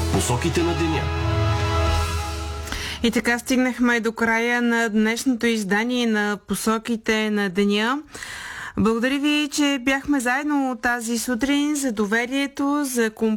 Посоките на деня. И така стигнахме до края на днешното издание на Посоките на деня. Благодаря ви, че бяхме заедно тази сутрин, за доверието, за